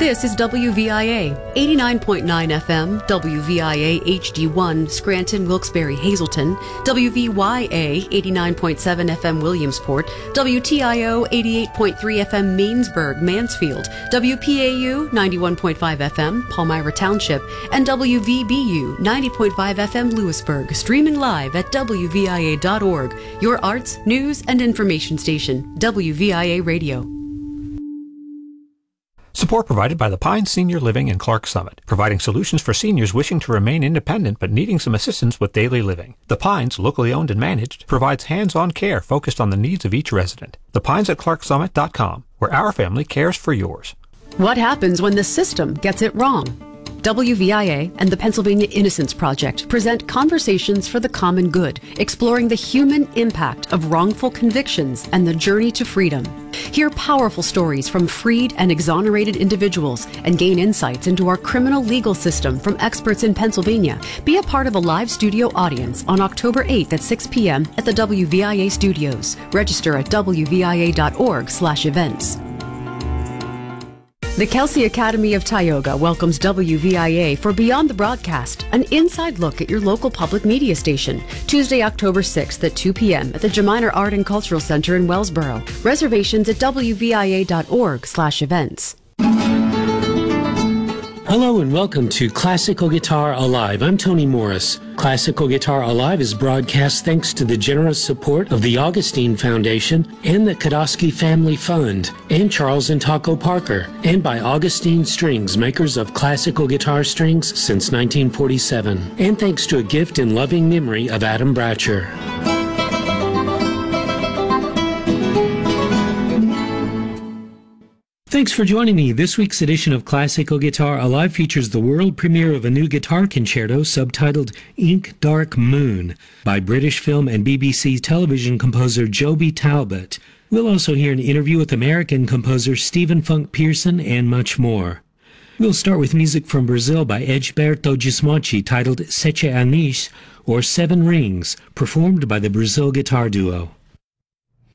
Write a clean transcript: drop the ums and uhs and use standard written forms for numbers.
This is WVIA 89.9 FM, WVIA HD1 Scranton, Wilkes-Barre, Hazleton, WVYA 89.7 FM Williamsport, WTIO 88.3 FM Mainsburg, Mansfield, WPAU 91.5 FM Palmyra Township, and WVBU 90.5 FM Lewisburg, streaming live at WVIA.org, your arts, news, and information station, WVIA Radio. Support provided by the Pines Senior Living in Clark Summit, providing solutions for seniors wishing to remain independent but needing some assistance with daily living. The Pines, locally owned and managed, provides hands-on care focused on the needs of each resident. The Pines at ClarkSummit.com, where our family cares for yours. What happens when the system gets it wrong? WVIA and the Pennsylvania Innocence Project present Conversations for the Common Good, exploring the human impact of wrongful convictions and the journey to freedom. Hear powerful stories from freed and exonerated individuals and gain insights into our criminal legal system from experts in Pennsylvania. Be a part of a live studio audience on October 8th at 6 p.m. at the WVIA studios. Register at wvia.org/events. The Kelsey Academy of Tioga welcomes WVIA for Beyond the Broadcast, an inside look at your local public media station. Tuesday, October 6th at 2 p.m. at the Geminer Art and Cultural Center in Wellsboro. Reservations at wvia.org/events. Hello and welcome to Classical Guitar Alive. I'm Tony Morris. Classical Guitar Alive is broadcast thanks to the generous support of the Augustine Foundation and the Kodosky Family Fund and Charles and Taco Parker, and by Augustine Strings, makers of classical guitar strings since 1947, and thanks to a gift in loving memory of Adam Bratcher. Thanks for joining me. This week's edition of Classical Guitar Alive features the world premiere of a new guitar concerto subtitled Ink Dark Moon by British film and BBC television composer Joby Talbot. We'll also hear an interview with American composer Stephen Funk Pearson and much more. We'll start with music from Brazil by Egberto Gismonti titled Sete Anis, or Seven Rings, performed by the Brazil Guitar Duo.